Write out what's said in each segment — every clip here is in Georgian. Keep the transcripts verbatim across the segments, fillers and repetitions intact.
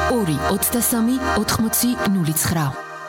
ორი ოცდასამი ოთხმოცი ნული ცხრა.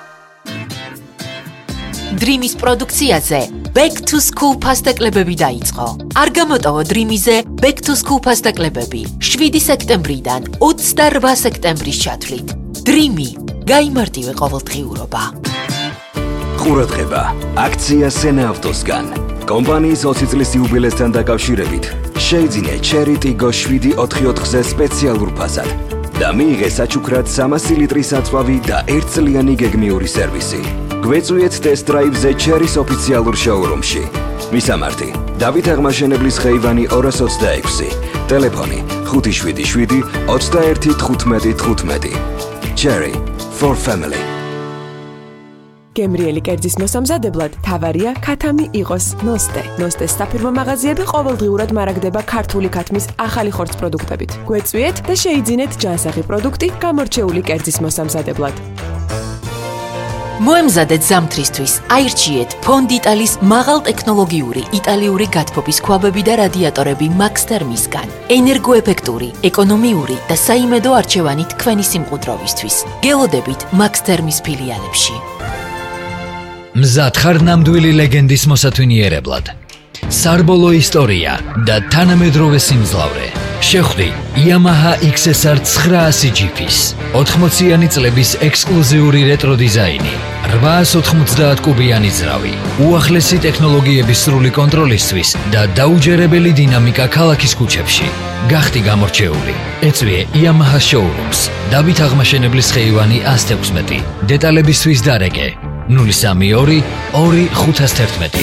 Dream's პროდუქციაზე Back to School ფასტაკლებები დაიწყო. არ გამოტოვო Dream's-ზე Back to School ფასტაკლებები შვიდი სექტემბრიდან ოცდარვა სექტემბრის ჩათვლით. Dream-ი გაიმარტივე ყოველდღიურობა. ყურადღება, აქცია სენაავტოსგან. კომპანიის ოცი წლის იუბილესთან დაკავშირებით შეიძინე Cherry Tiggo შვიდი ოთხი ოთხზე სპეციალურ ფასად და მიიღე საჩუქრად სამასი ლიტრის საწვავი და ერთწლიანი გეგმიური სერვისი. გვეწვიეთ test drive-ზე Cherry-ს ოფიციალურ შოურუმში. მისამართი: დავით აღმაშენებლის ხეივანი ორას ოცდაექვსი, ტელეფონი ხუთი შვიდი შვიდი ოცდაერთი თხუთმეტი თხუთმეტი. Cherry for family. გემრიელი კერძის მოსამზადებლად თავარია ქათამი იყოს ნოსტე. ნოსტეს საფირმო მაღაზიები ყოველდღიურად მარაგდება ქართული ქათმის ახალი ხორცს პროდუქტებით. გვეწვიეთ და შეიძინეთ ჯანსაღი პროდუქტი გამორჩეული კერძის მოსამზადებლად. მოემზადეთ ზამთრისთვის, აირჩიეთ ფონდიტალის მაღალტექნოლოგიური იტალიური გათბობის ქვაბები და რადიატორები Max Thermis-გან. ენერგოეფექტური, ეკონომიური და საიმედო არჩევანი თქვენი სიმყუდროვისთვის. გელოდებით Max Thermis ფილიალებში. მზად ხარ ნამდვილი ლეგენდის მოსათვინიერებლად. სარბოლო ისტორია და თანამედროვე სიმძლავრე. შეხვდი Yamaha X S R ცხრაასი ჯიფის ოთხმოციანი წლების ექსკლუზიური რეტრო დიზაინი, რვაას ოთხმოცდაათ კუბიანი ძრავი, უახლესი ტექნოლოგიების სრული კონტროლისთვის და დაუჯერებელი დინამიკა ქალაქის ქუჩებში. გახდი გამორჩეული. ეწვიე Yamaha Showrooms. დავით აღმაშენებლის ხეივანი ას თექვსმეტი. დეტალებისთვის დარეკე ნული სამი ორი ორი ხუთას თერთმეტი.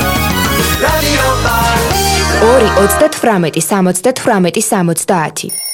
ორი ოცდათვრამეტი სამოცდათვრამეტი სამოცდაათი.